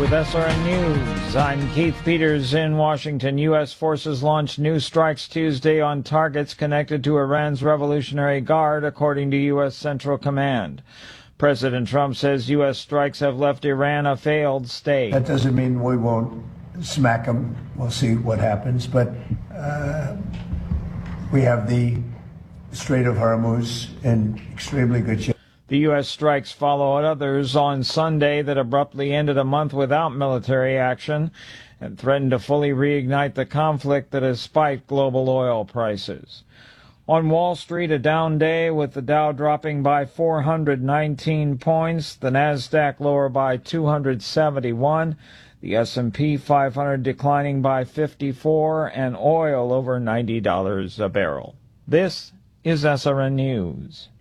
with SRN News. I'm Keith Peters in Washington. U.S. forces launched new strikes Tuesday on targets connected to Iran's Revolutionary Guard, according to U.S. Central Command. President Trump says U.S. strikes have left Iran a failed state. That doesn't mean we won't smack them. We'll see what happens. But we have the Strait of Hormuz in extremely good shape. The U.S. strikes followed others on Sunday that abruptly ended a month without military action and threatened to fully reignite the conflict that has spiked global oil prices. On Wall Street, a down day with the Dow dropping by 419 points, the Nasdaq lower by 271, the S&P 500 declining by 54, and oil over $90 a barrel. This is SRN News.